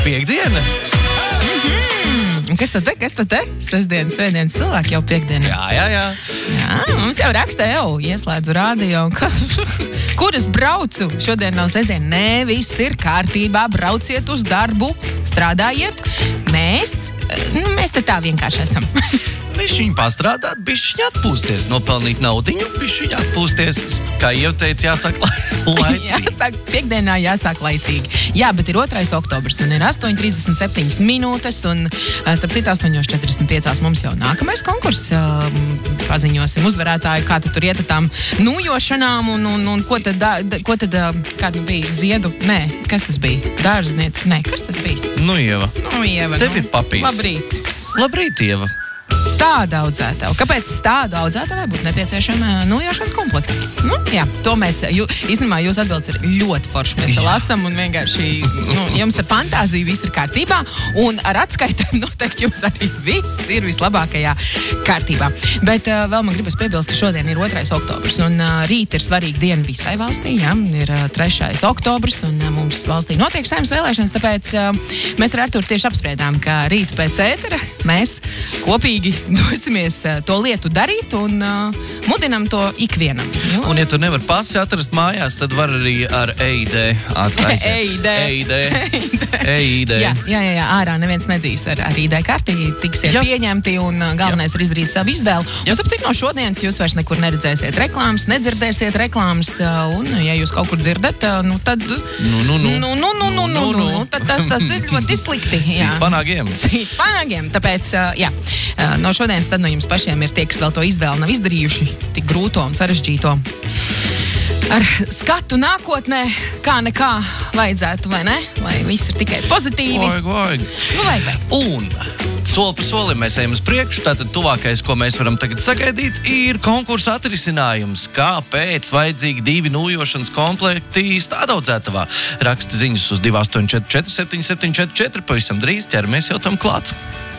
Piektdiena. Un kas tad te? Sestdienas, svētdienas cilvēki jau piektdienā. Jā. Mums jau raksta, ieslēdzu radio. Kur es braucu? Šodien nav sestdiena. Nē, viss ir kārtībā. Brauciet uz darbu, strādājiet. Mēs te tā vienkārši esam. Bišķiņ pastrādāt, bišķiņ atpūsties, nopelnīt naudiņu, bišķiņ atpūsties. Kā jau teicu, jāsāk laicīgi. Piektdienā jāsāk laicīgi. Jā, bet ir 2. oktobrs un ir 8:37 minūtes un starp citu 8:45 mums jau nākamais konkurss. Paziņosim uzvarētāju, kā tad tur iet tām nūjošanām un ko tad kāda bija ziedu? Nē, kas tas bija? Dārzniec? Nē, kas tas bija? Ieva. Ieva. Tev ir papīrs. Labrīt, Ieva. Stāda audzētāju. Kāpēc stāda audzētājai būtu nepieciešama nūjošanas komplekta? Jā, to mēs, īstenībā jūs atbildes ir ļoti forši. Mēs te lasam un vienkārši, jums ar fantāziju viss ir kārtībā un ar atskaitēm noteikti jums arī viss ir vislabākajā kārtībā. Bet vēl man gribas piebilst, ka šodien ir 2. oktobrs un rīt ir svarīga diena visai valstī, ir 3. oktobrs un mums valstī notiek saimnes vēlēšanas, tāpēc mēs ar Arturu tieši apspriedām, ka rīt pēc ētera mēs kopīgi dosimies to lietu darīt un mudinam to ikvienam. Un ja tu nevar pasi atrast mājās, tad var arī ar EID aiziet. EID. Jā, ārā neviens nedzīs ar ID karti, tiksiet pieņemti un galvenais ir izdarīt savu izvēlu. Un sapcīt no šodienas jūs vairs nekur neredzēsiet reklāmas, nedzirdēsiet reklāmas un ja jūs kaut kur dzirdat, tad tad tas ir ļoti slikti. Sīt panāgiem. Tāpēc, no šodienas tad no jums pašiem ir tie, kas vēl to izvēli nav izdarījuši, tik grūto un sarežģīto. Ar skatu nākotnē, kā nekā vajadzētu, vai ne? Lai viss ir tikai pozitīvi. Vajag. Un soli pa solim mēs ejam uz priekšu, tātad tuvākais, ko mēs varam tagad sagaidīt, ir konkursa atrisinājums. Kāpēc vajadzīgi 2 nūjošanas komplekti stādaudzētavā? Raksta ziņas uz 284 7744, pavisam drīz ķeramies jau tam klāt.